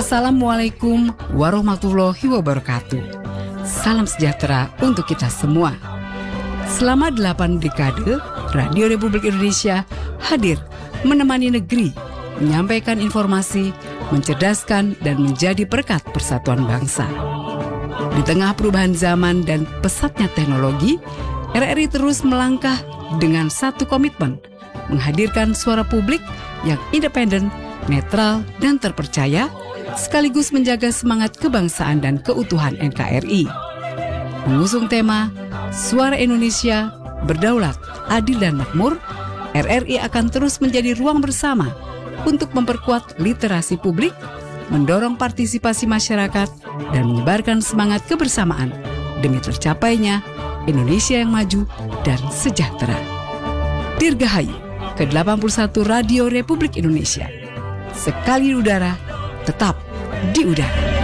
Assalamualaikum warahmatullahi wabarakatuh. Salam sejahtera untuk kita semua. Selama 8 dekade, Radio Republik Indonesia hadir menemani negeri, menyampaikan informasi, mencerdaskan dan menjadi perekat persatuan bangsa. Di tengah perubahan zaman dan pesatnya teknologi, RRI terus melangkah dengan satu komitmen, menghadirkan suara publik yang independen, netral dan terpercaya, sekaligus menjaga semangat kebangsaan dan keutuhan NKRI. Mengusung tema Suara Indonesia, Berdaulat, Adil dan Makmur, RRI akan terus menjadi ruang bersama untuk memperkuat literasi publik, mendorong partisipasi masyarakat, dan menyebarkan semangat kebersamaan demi tercapainya Indonesia yang maju dan sejahtera. Dirgahayu ke-81 Radio Republik Indonesia. Sekali di udara, tetap di udara.